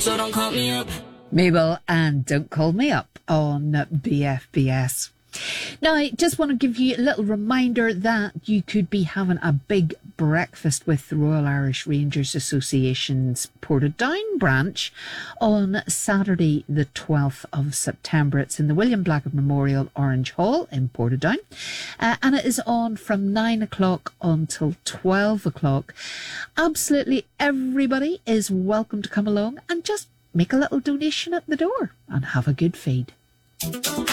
so don't call me up. Mabel and Don't Call Me Up on BFBS. Now, I just want to give you a little reminder that you could be having a big breakfast with the Royal Irish Rangers Association's Portadown branch on Saturday the 12th of September. It's in the William Blackett Memorial Orange Hall in Portadown, and it is on from 9 o'clock until 12 o'clock. Absolutely everybody is welcome to come along and just make a little donation at the door and have a good feed.